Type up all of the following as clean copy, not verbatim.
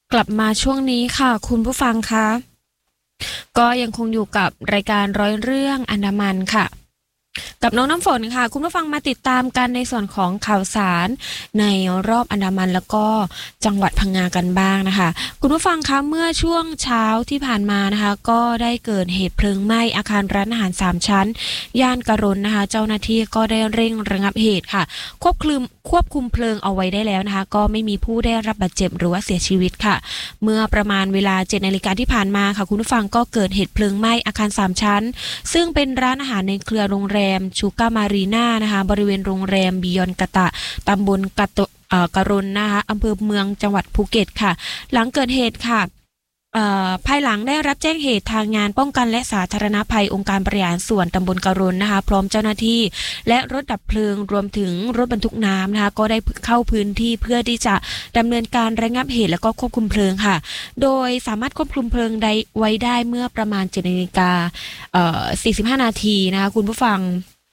กลับมาช่วงนี้ค่ะคุณผู้ฟังคะก็ยังคงอยู่กับรายการร้อยเรื่องอันดามันค่ะกับน้องน้ำฝนค่ะคุณผู้ฟังมาติดตามกันในส่วนของข่าวสารในรอบอันดามันแล้วก็จังหวัดพังงากันบ้างนะคะคุณผู้ฟังคะเมื่อช่วงเช้าที่ผ่านมานะคะก็ได้เกิดเหตุเพลิงไหม้อาคารร้านอาหาร3ชั้นย่านกะรนนะคะเจ้าหน้าที่ก็ได้เร่งระงับเหตุค่ะควบคุมเพลิงเอาไว้ได้แล้วนะคะก็ไม่มีผู้ได้รับบาดเจ็บหรือว่าเสียชีวิตค่ะเมื่อประมาณเวลา 7 นาฬิกาที่ผ่านมาค่ะคุณผู้ฟังก็เกิดเหตุเพลิงไหม้อาคาร3ชั้นซึ่งเป็นร้านอาหารในเครือโรงแรมชูก้ามารีน่านะคะบริเวณโรงแรมบิยอนกะตะตำบลกะรนนะคะอำเภอเมืองจังหวัดภูเก็ตค่ะหลังเกิดเหตุค่ะภายหลังได้รับแจ้งเหตุทางงานป้องกันและสาธารณภัยองค์การบริหารส่วนตำบลกะรนนะคะพร้อมเจ้าหน้าที่และรถดับเพลิงรวมถึงรถบรรทุกน้ำนะคะก็ได้เข้าพื้นที่เพื่อที่จะดำเนินการระงับเหตุและก็ควบคุมเพลิงค่ะโดยสามารถควบคุมเพลิงไว้ได้เมื่อประมาณ 7 นาฬิกา45 นาทีนะคะคุณผู้ฟัง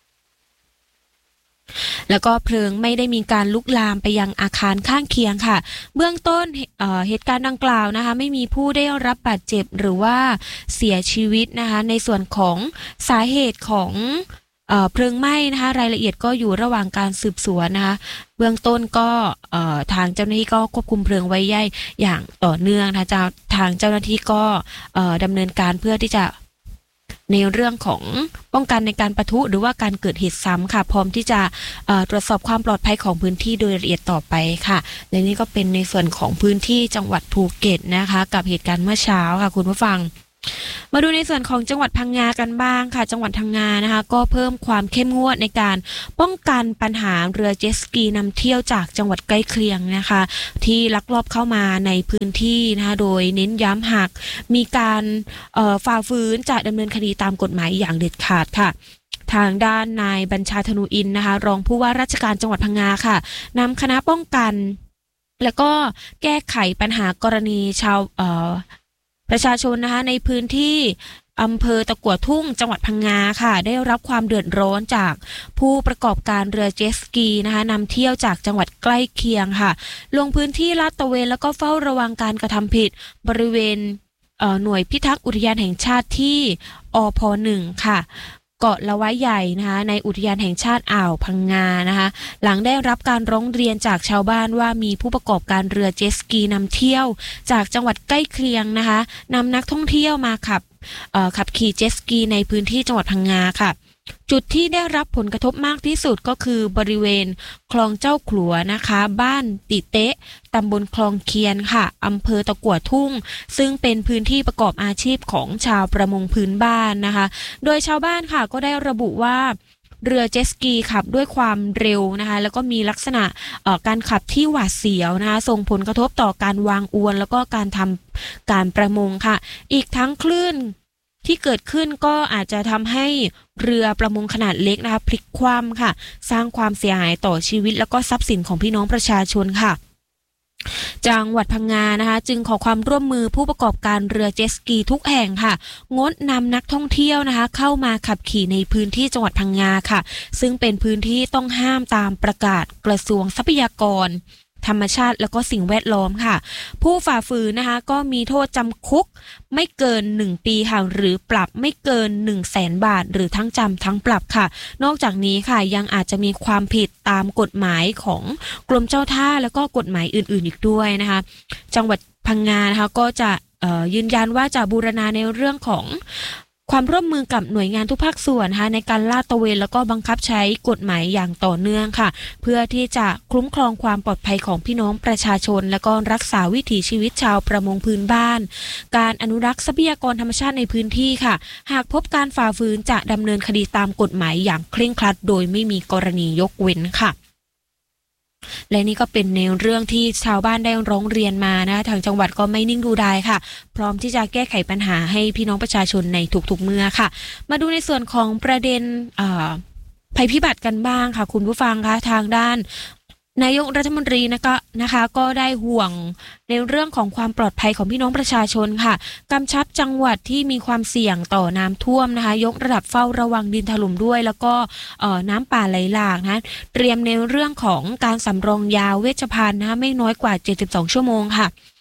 แล้วก็เพลิงไม่ได้มีการลุกลามไปยังอาคารข้างเคียงค่ะเบื้องต้นเหตุการณ์ดังกล่าวนะคะไม่มีผู้ได้รับบาดเจ็บหรือว่าเสียชีวิตนะคะในส่วนของสาเหตุของเพลิงไหม้นะคะรายละเอียดก็อยู่ระหว่างการสืบสวนนะคะเบื้องต้นก็ทางเจ้าหน้าที่ก็ควบคุมเพลิงไว้ได้อย่างต่อเนื่องนะคะทางเจ้าหน้าที่ก็ดำเนินการเพื่อที่จะในเรื่องของป้องกันในการปะทุหรือว่าการเกิดเหตุซ้ำค่ะพร้อมที่จะตรวจสอบความปลอดภัยของพื้นที่โดยละเอียดต่อไปค่ะและนี่ก็เป็นในส่วนของพื้นที่จังหวัดภูเก็ตนะคะกับเหตุการณ์เมื่อเช้าค่ะคุณผู้ฟังมาดูในส่วนของจังหวัดพังงากันบ้างค่ะจังหวัดพังงานะคะก็เพิ่มความเข้มงวดในการป้องกันปัญหาเรือเจ็ตสกีนำเที่ยวจากจังหวัดใกล้เคียงนะคะที่ลักลอบเข้ามาในพื้นที่นะคะโดยเน้นย้ำหากมีการฝ่าฝืนจะดำเนินคดีตามกฎหมายอย่างเด็ดขาดค่ะทางด้านนายบัญชาธนูอินนะคะรองผู้ว่าราชการจังหวัดพังงาค่ะนำคณะป้องกันแล้วก็แก้ไขปัญหากรณีชาวประชาชนนะคะในพื้นที่อำเภอตะกั่วทุ่งจังหวัดพังงาค่ะได้รับความเดือดร้อนจากผู้ประกอบการเรือเจ็ตสกีนะคะนำเที่ยวจากจังหวัดใกล้เคียงค่ะลงพื้นที่ลาดตระเวนแล้วก็เฝ้าระวังการกระทำผิดบริเวณหน่วยพิทักษ์อุทยานแห่งชาติที่อพ.1 ค่ะเกาะละไว้ใหญ่นะคะในอุทยานแห่งชาติอ่าวพังงานะคะหลังได้รับการร้องเรียนจากชาวบ้านว่ามีผู้ประกอบการเรือเจ็ตสกีนำเที่ยวจากจังหวัดใกล้เคียงนะคะนำนักท่องเที่ยวมาขับขี่เจ็ตสกีในพื้นที่จังหวัดพังงาค่ะจุดที่ได้รับผลกระทบมากที่สุดก็คือบริเวณคลองเจ้าขลัวนะคะบ้านติเตะตำบลคลองเคียนค่ะอำเภอตะกั่วทุ่งซึ่งเป็นพื้นที่ประกอบอาชีพของชาวประมงพื้นบ้านนะคะโดยชาวบ้านค่ะก็ได้ระบุว่าเรือเจ็ตสกีขับด้วยความเร็วนะคะแล้วก็มีลักษณะการขับที่หวาดเสียวนะคะส่งผลกระทบต่อการวางอวนแล้วก็การทำการประมงค่ะอีกทั้งคลื่นที่เกิดขึ้นก็อาจจะทำให้เรือประมงขนาดเล็กนะคะพลิกคว่ำค่ะสร้างความเสียหายต่อชีวิตแล้วก็ทรัพย์สินของพี่น้องประชาชนค่ะจังหวัดพังงานะคะจึงขอความร่วมมือผู้ประกอบการเรือเจ็ตสกีทุกแห่งค่ะงดนำนักท่องเที่ยวนะคะเข้ามาขับขี่ในพื้นที่จังหวัดพังงาค่ะซึ่งเป็นพื้นที่ต้องห้ามตามประกาศกระทรวงทรัพยากรธรรมชาติแล้วก็สิ่งแวดล้อมค่ะผู้ฝ่าฝืนนะคะก็มีโทษจำคุกไม่เกิน1 ปีค่ะหรือปรับไม่เกิน100,000 บาทหรือทั้งจำทั้งปรับค่ะนอกจากนี้ค่ะยังอาจจะมีความผิดตามกฎหมายของกรมเจ้าท่าแล้วก็กฎหมายอื่นๆอีกด้วยนะคะจังหวัดพังงานะคะก็จะยืนยันว่าจะบูรณาในเรื่องของความร่วมมือกับหน่วยงานทุกภาคส่วนนะคะในการลาดตระเวนแล้วก็บังคับใช้กฎหมายอย่างต่อเนื่องค่ะเพื่อที่จะคุ้มครองความปลอดภัยของพี่น้องประชาชนและก็รักษาวิถีชีวิตชาวประมงพื้นบ้านการอนุรักษ์ทรัพยากรธรรมชาติในพื้นที่ค่ะหากพบการฝ่าฝืนจะดำเนินคดีตามกฎหมายอย่างเคร่งครัดโดยไม่มีกรณียกเว้นค่ะและนี่ก็เป็นในเรื่องที่ชาวบ้านได้ร้องเรียนมานะทางจังหวัดก็ไม่นิ่งดูดายค่ะพร้อมที่จะแก้ไขปัญหาให้พี่น้องประชาชนในทุกๆเมื่อค่ะมาดูในส่วนของประเด็นภัยพิบัติกันบ้างค่ะคุณผู้ฟังคะทางด้านนายกรัฐมนตรีนะคะก็ได้ห่วงในเรื่องของความปลอดภัยของพี่น้องประชาชนค่ะกำชับจังหวัดที่มีความเสี่ยงต่อน้ำท่วมนะคะยกระดับเฝ้าระวังดินถล่มด้วยแล้วก็น้ำป่าไหลหลากนะเตรียมในเรื่องของการสำรองยาเวชภัณฑ์นะคะไม่น้อยกว่า72 ชั่วโมงค่ะ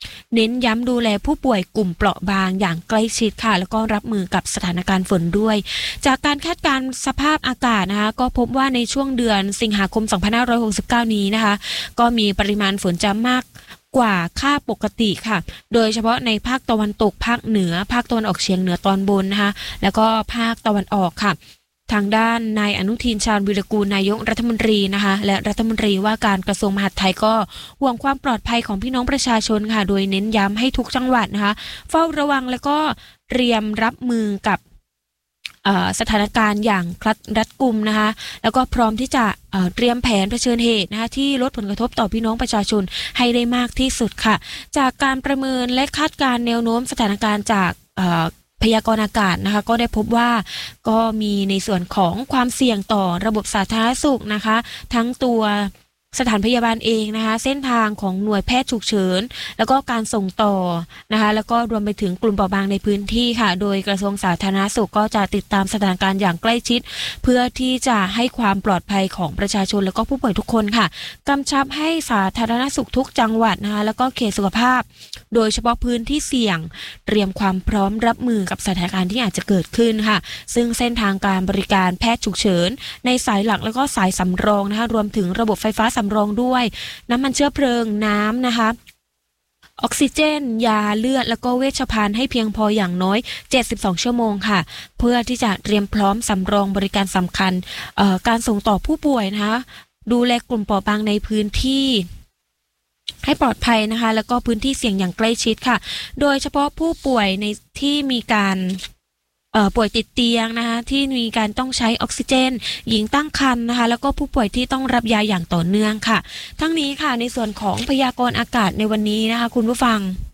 เน้นย้ำดูแลผู้ป่วยกลุ่มเปราะบางอย่างใกล้ชิดค่ะแล้วก็รับมือกับสถานการณ์ฝนด้วยจากการคาดการณ์สภาพอากาศนะคะก็พบว่าในช่วงเดือนสิงหาคม 2569 นี้นะคะก็มีปริมาณฝนจะมากกว่าค่าปกติค่ะโดยเฉพาะในภาคตะวันตกภาคเหนือภาคตะวันออกเฉียงเหนือตอนบนนะคะแล้วก็ภาคตะวันออกค่ะทางด้านนายอนุทินชาญวิรากูลนายกรัฐมนตรีนะคะและรัฐมนตรีว่าการกระทรวงมหาดไทยก็ห่วงความปลอดภัยของพี่น้องประชาชนค่ะโดยเน้นย้ำให้ทุกจังหวัดนะคะเฝ้าระวังแล้วก็เตรียมรับมือกับสถานการณ์อย่างรัดกุมนะคะแล้วก็พร้อมที่จะเตรียมแผนเผชิญเหตุนะคะที่ลดผลกระทบต่อพี่น้องประชาชนให้ได้มากที่สุดค่ะจากการประเมินและคาดการณ์แนวโน้มสถานการณ์จากพยากรณ์อากาศนะคะก็ได้พบว่าก็มีในส่วนของความเสี่ยงต่อระบบสาธารณสุขนะคะทั้งตัวสถานพยาบาลเองนะคะเส้นทางของหน่วยแพทย์ฉุกเฉินแล้วก็การส่งต่อนะคะแล้วก็รวมไปถึงกลุ่มเปราะบางในพื้นที่ค่ะโดยกระทรวงสาธารณสุขก็จะติดตามสถานการณ์อย่างใกล้ชิดเพื่อที่จะให้ความปลอดภัยของประชาชนแล้วก็ผู้ป่วยทุกคนค่ะกำชับให้สาธารณสุขทุกจังหวัดนะคะแล้วก็เขตสุขภาพโดยเฉพาะพื้นที่เสี่ยงเตรียมความพร้อมรับมือกับสถานการณ์ที่อาจจะเกิดขึ้นค่ะซึ่งเส้นทางการบริการแพทย์ฉุกเฉินในสายหลักแล้วก็สายสำรองนะคะรวมถึงระบบไฟฟ้าสำรองด้วยน้ำมันเชื้อเพลิงน้ำนะคะออกซิเจนยาเลือดแล้วก็เวชภัณฑ์ให้เพียงพออย่างน้อย72ชั่วโมงค่ะเพื่อที่จะเตรียมพร้อมสำรองบริการสำคัญการส่งต่อผู้ป่วยนะคะดูแลกลุ่มเปราะบางในพื้นที่ให้ปลอดภัยนะคะแล้วก็พื้นที่เสี่ยงอย่างใกล้ชิดค่ะโดยเฉพาะผู้ป่วยในที่มีการป่วยติดเตียงนะคะที่มีการต้องใช้ออกซิเจนหญิงตั้งครรภ์นะคะแล้วก็ผู้ป่วยที่ต้องรับยาอย่างต่อเนื่องค่ะทั้งนี้ค่ะในส่วนของพยากรณ์อากาศในวันนี้นะคะคุณผู้ฟัง